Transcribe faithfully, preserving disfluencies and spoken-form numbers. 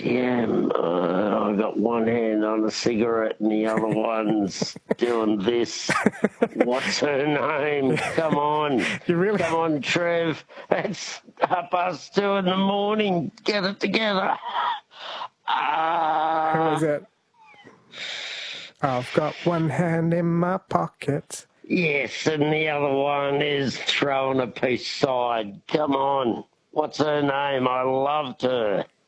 Damn, uh, I got one hand on a cigarette and the other one's doing this. What's her name? Come on. You really? Come on, Trev. It's half past two in the morning. Get it together. Ah. How is it? I've got one hand in my pocket. Yes, and the other one is throwing a piece side. Come on. What's her name? I loved her.